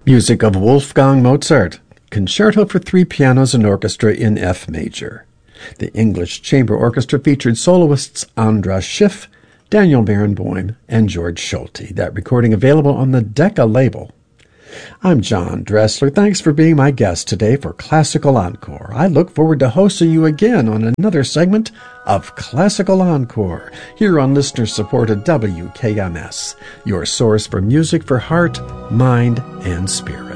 Music of Wolfgang Mozart, Concerto for Three Pianos and Orchestra in F major. The English Chamber Orchestra featured soloists Andras Schiff, Daniel Barenboim, and George Schulte. That recording available on the Decca label. I'm John Dressler. Thanks for being my guest today for Classical Encore. I look forward to hosting you again on another segment of Classical Encore here on listener-supported WKMS, your source for music for heart, mind, and spirit.